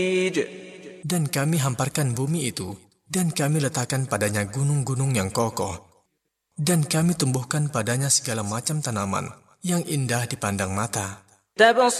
Dan kami hamparkan bumi itu, dan kami letakkan padanya gunung-gunung yang kokoh. Dan kami tumbuhkan padanya segala macam tanaman yang indah dipandang mata.